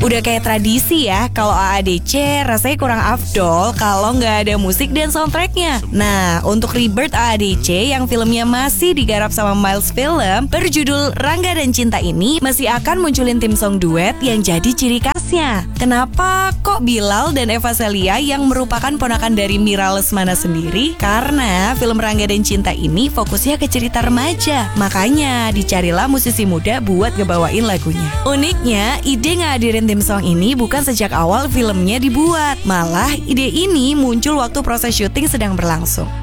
Udah kayak tradisi ya, kalau AADC rasanya kurang afdol kalau nggak ada musik dan soundtracknya. Nah, untuk Rebirth AADC yang filmnya masih digarap sama Miles Film berjudul Rangga dan Cinta ini masih akan munculin tim song duet yang jadi ciri khasnya. Kenapa kok Bilal dan Eva Celia yang merupakan ponakan dari Mira Lesmana sendiri? Karena film Rangga dan Cinta ini fokusnya ke cerita remaja. Makanya dicarilah musisi muda buat ngebawain lagunya. Uniknya, ide ngadirin tim song ini bukan sejak awal filmnya dibuat. Malah ide ini muncul waktu proses syuting sedang berlangsung.